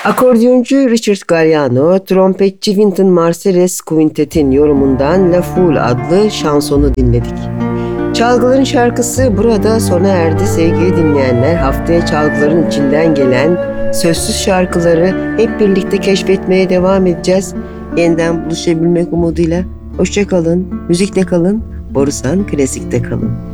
Akordeoncu Richard Galliano, trompetçi Wynton Marsalis Quintet'in yorumundan La Foule adlı şansonu dinledik. Çalgıların şarkısı burada sona erdi sevgili dinleyenler. Haftaya çalgıların içinden gelen sözsüz şarkıları hep birlikte keşfetmeye devam edeceğiz. Yeniden buluşabilmek umuduyla. Hoşça kalın, müzikle kalın, Borusan Klasik'te kalın.